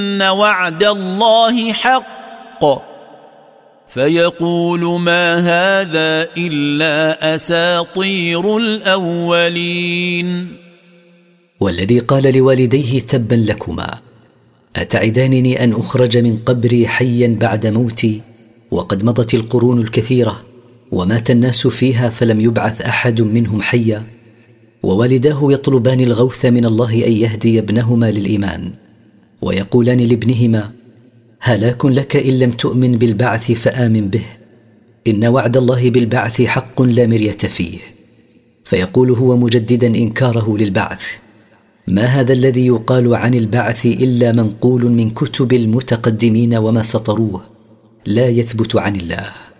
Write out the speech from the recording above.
وعد الله حق فيقول ما هذا إلا أساطير الأولين. والذي قال لوالديه تبا لكما، أتعدانني أن أخرج من قبري حيا بعد موتي وقد مضت القرون الكثيرة ومات الناس فيها فلم يبعث أحد منهم حيا؟ ووالداه يطلبان الغوث من الله أن يهدي ابنهما للإيمان، ويقولان لابنهما هلاك لك إن لم تؤمن بالبعث فآمن به، إن وعد الله بالبعث حق لا مرية فيه. فيقول هو مجددا إنكاره للبعث ما هذا الذي يقال عن البعث إلا منقول من كتب المتقدمين وما سطروه لا يثبت عن الله.